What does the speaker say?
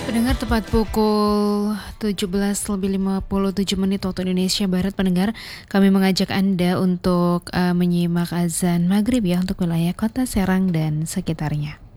Pendengar, tepat pukul 17:57 waktu Indonesia Barat, pendengar, kami mengajak Anda untuk menyimak azan maghrib ya untuk wilayah Kota Serang dan sekitarnya.